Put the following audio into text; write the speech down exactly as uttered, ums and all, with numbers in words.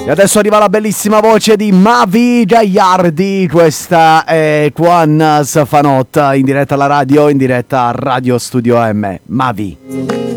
E adesso arriva la bellissima voce di Mavi Gagliardi, questa è Juan Safanotta, in diretta alla radio, in diretta a Radio Studio M. Mavi.